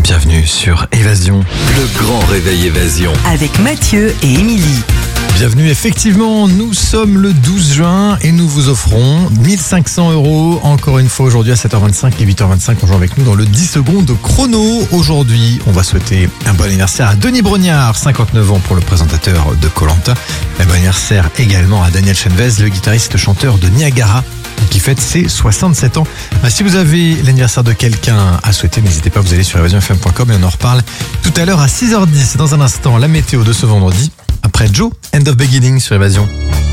Bienvenue sur Évasion. Le grand réveil Évasion. Avec Mathieu et Émilie. Bienvenue, effectivement, nous sommes le 12 juin et nous vous offrons 1500 € encore une fois aujourd'hui à 7h25 et 8h25. On joue avec nous dans le 10 secondes chrono. Aujourd'hui, on va souhaiter un bon anniversaire à Denis Brognard, 59 ans pour le présentateur de Koh-Lanta. Un bon anniversaire également à Daniel Chenvez, le guitariste chanteur de Niagara, qui fête ses 67 ans. Si vous avez l'anniversaire de quelqu'un à souhaiter, n'hésitez pas, vous allez sur evasionfm.com et on en reparle tout à l'heure à 6h10. Dans un instant, la météo de ce vendredi. Après Joe, End of Beginning sur Évasion.